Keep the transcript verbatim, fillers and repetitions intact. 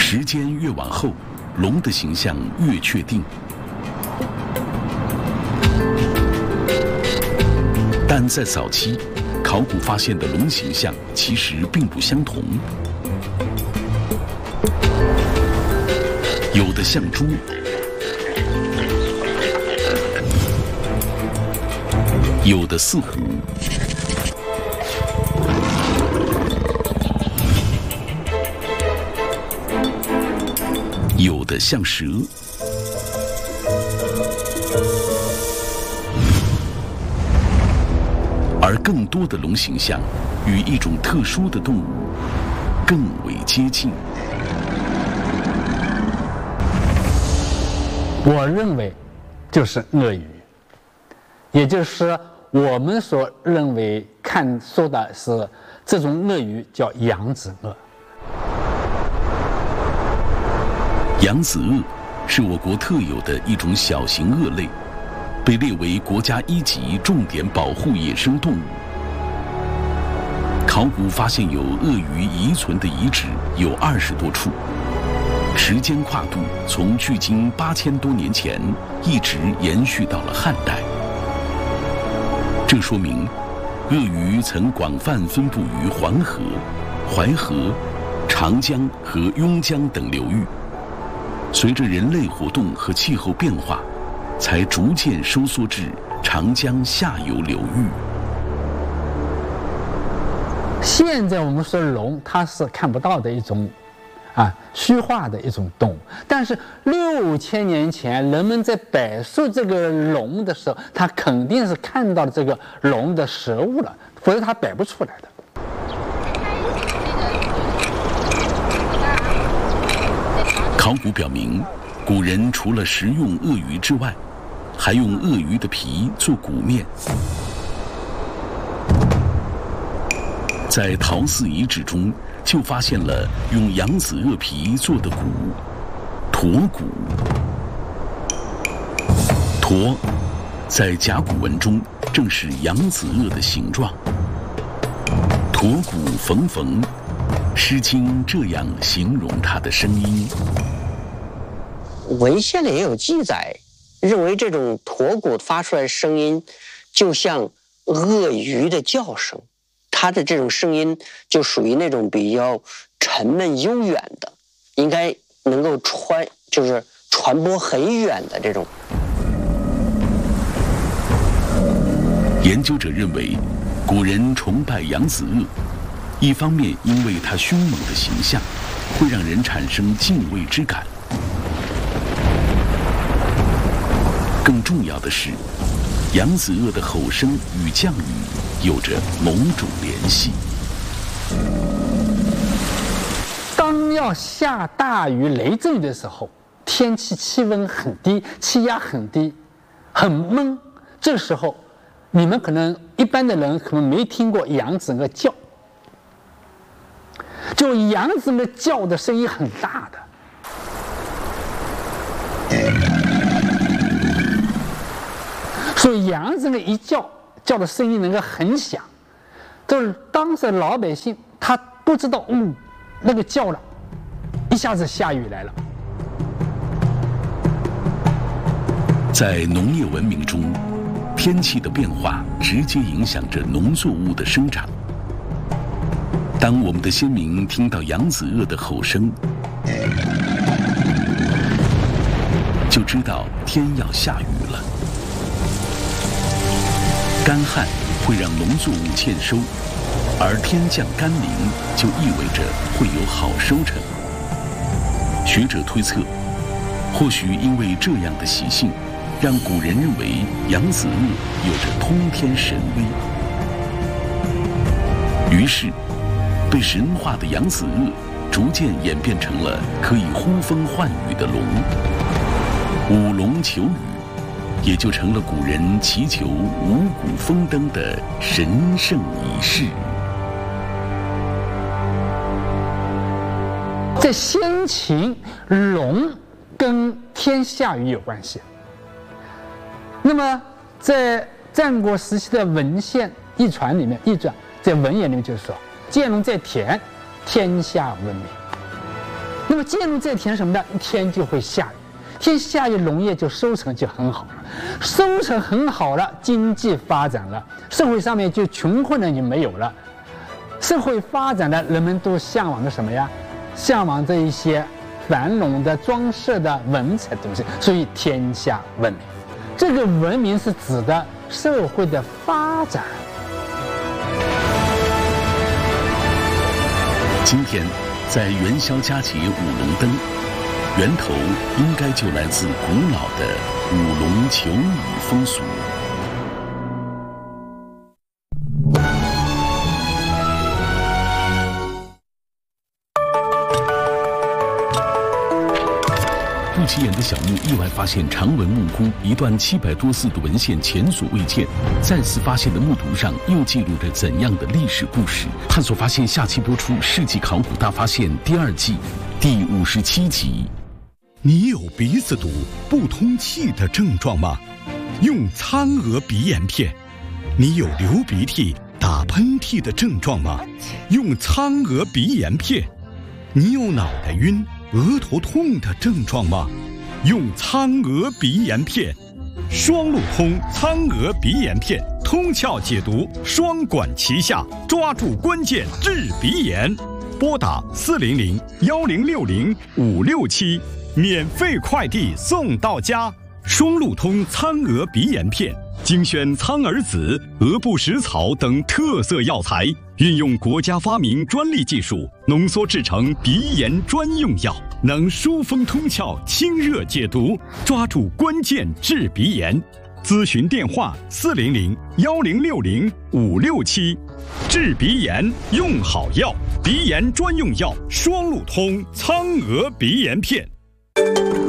时间越往后，龙的形象越确定。但在早期，考古发现的龙形象其实并不相同，有的像猪，有的似虎，有的像蛇，而更多的龙形象与一种特殊的动物更为接近。 我认为就是鳄鱼，也就是我们所认为看说的是这种鳄鱼叫扬子鳄。 扬子鳄是我国特有的一种小型鳄类，被列为国家一级重点保护野生动物。考古发现有鳄鱼遗存的遗址有二十多处，时间跨度从距今八千多年前一直延续到了汉代。这说明，鳄鱼曾广泛分布于黄河、淮河、长江和邕江等流域。随着人类活动和气候变化，才逐渐收缩至长江下游流域。 现在我们说龙，它是看不到的一种啊虚化的一种动物，但是六千年前人们在摆设这个龙的时候，他肯定是看到了这个龙的实物了，否则他摆不出来的。 考古表明，古人除了食用鳄鱼之外，还用鳄鱼的皮做鼓面。在陶寺遗址中，就发现了用扬子鳄皮做的鼓——驼鼓。驼，在甲骨文中正是扬子鳄的形状。驼鼓冯冯，《诗经》这样形容它的声音。 文献里也有记载，认为这种驼鼓发出来的声音就像鳄鱼的叫声，它的这种声音就属于那种比较沉闷悠远的，应该能够传就是传播很远的这种。 研究者认为，古人崇拜扬子鳄，一方面因为它凶猛的形象会让人产生敬畏之感，更重要的是，扬子鳄的吼声与降雨有着某种联系。 当要下大雨雷阵雨的时候，天气气温很低，气压很低，很闷，这时候你们可能一般的人可能没听过扬子鳄叫，就扬子鳄叫的声音很大的。所以扬子鳄一叫，叫的声音能够很响，就是当时老百姓他不知道，嗯，那个叫了，一下子下雨来了。 在农业文明中，天气的变化直接影响着农作物的生长。当我们的先民听到扬子鳄的吼声，就知道天要下雨了。干旱会让农作物欠收，而天降甘霖就意味着会有好收成。学者推测，或许因为这样的习性，让古人认为扬子鳄有着通天神威。于是，被神化的扬子鳄逐渐演变成了可以呼风唤雨的龙。舞龙求雨，也就成了古人祈求五谷丰登的神圣仪式。 在先秦，龙跟天下雨有关系。那么，在战国时期的文献译传里面，译传在文言里面就是说，见龙在田，天下闻名。 那么介入这天什么呢？天就会下雨，天下雨，农业就收成就很好了，收成很好了，经济发展了，社会上面就穷困人就没有了，社会发展了，人们都向往的什么呀？向往这一些繁荣的、装饰的、文采的东西，所以天下文明。这个文明是指的社会的发展。 今天，在元宵佳节舞龙灯，源头应该就来自古老的舞龙求雨风俗。不起眼的小木意外发现长文木窟一段七百多字的文献前所未见，再次发现的木牍上又记录着怎样的历史故事？探索发现下期播出《世纪考古大发现》第二季第五十七集。 你有鼻子堵、不通气的症状吗？用苍娥鼻炎片。你有流鼻涕、打喷嚏的症状吗？用苍娥鼻炎片。你有脑袋晕、额头痛的症状吗？用苍娥鼻炎片。双路通苍娥鼻炎片，通窍解毒，双管齐下，抓住关键治鼻炎。拨打四零零幺零六零五六七，免费快递送到家。双路通苍娥鼻炎片，精选苍耳子、鹅不食草等特色药材，运用国家发明专利技术，浓缩制成鼻炎专用药，能疏风通窍、清热解毒，抓住关键治鼻炎。咨询电话：四零零幺零六零五六七。治鼻炎用好药，鼻炎专用药双路通苍娥鼻炎片。